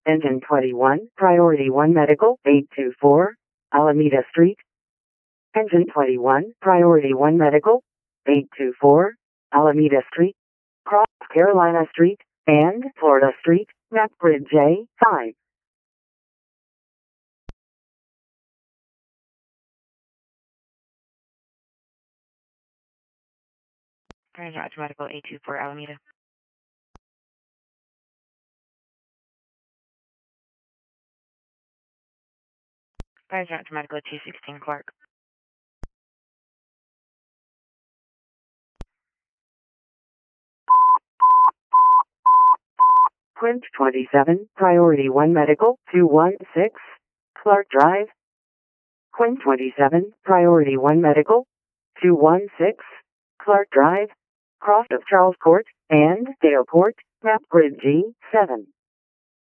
Engine 21, Priority 1 Medical, 824, Alameda Street. Engine 21, Priority 1 Medical, 824, Alameda Street, Cross Carolina Street, and Florida Street, Map Grid J5. Roger Medical 824 Alameda. Roger Medical 216 Clark. Quint 27, Priority 1 Medical, 216, Clark Drive. Quint 27, Priority 1 Medical, 216, Clark Drive, cross of Charles Court and Dale Court, Map Grid G7.